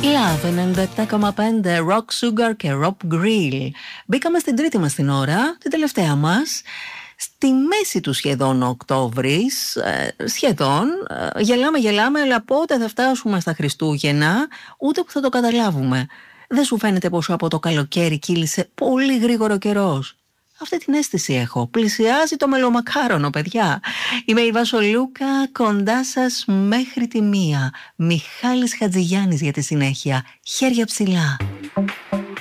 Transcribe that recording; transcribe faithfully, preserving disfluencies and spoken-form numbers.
Love ενενήντα επτά κόμμα πέντε, Rock Sugar και Rob Grill. Μπήκαμε στην τρίτη μας την ώρα, την τελευταία μας. Στη μέση του σχεδόν Οκτώβρης, ε, σχεδόν, ε, γελάμε γελάμε, αλλά πότε θα φτάσουμε στα Χριστούγεννα, ούτε που θα το καταλάβουμε. Δεν σου φαίνεται πως από το καλοκαίρι κύλησε πολύ γρήγορο καιρός? Αυτή την αίσθηση έχω. Πλησιάζει το μελομακάρονο, παιδιά. Είμαι η Βασολούκα, κοντά σας μέχρι τη μία. Μιχάλης Χατζηγιάννης για τη συνέχεια. Χέρια ψηλά.